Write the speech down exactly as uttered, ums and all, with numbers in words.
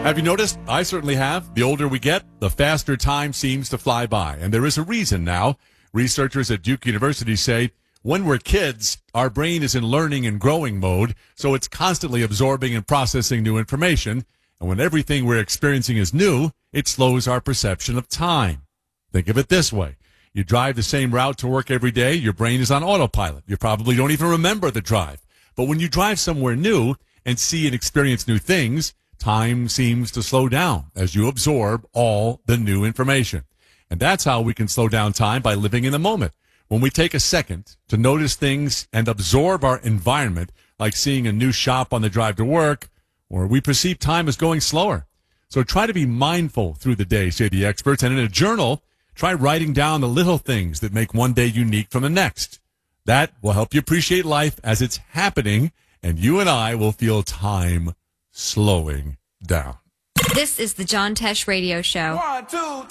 Have you noticed? I certainly have. The older we get, the faster time seems to fly by. And there is a reason now. Researchers at Duke University say when we're kids, our brain is in learning and growing mode, so it's constantly absorbing and processing new information. And when everything we're experiencing is new, it slows our perception of time. Think of it this way. You drive the same route to work every day, your brain is on autopilot. You probably don't even remember the drive. But when you drive somewhere new and see and experience new things, time seems to slow down as you absorb all the new information. And that's how we can slow down time, by living in the moment. When we take a second to notice things and absorb our environment, like seeing a new shop on the drive to work, or we perceive time as going slower. So try to be mindful through the day, say the experts, and in a journal, try writing down the little things that make one day unique from the next. That will help you appreciate life as it's happening, and you and I will feel time slowing down. This is the John Tesh Radio Show. One, two,